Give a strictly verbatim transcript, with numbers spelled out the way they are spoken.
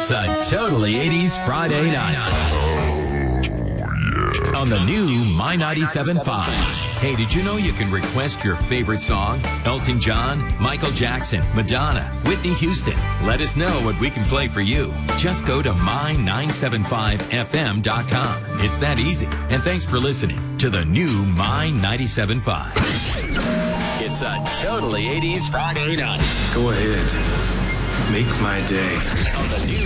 It's a totally eighties Friday night. On the new My ninety-seven point five. Hey, did you know you can request your favorite song? Elton John, Michael Jackson, Madonna, Whitney Houston. Let us know what we can play for you. Just go to my nine seven five f m dot com. It's that easy. And thanks for listening to the new My ninety-seven point five. It's a totally eighties Friday night. Go ahead. Make my day. On the new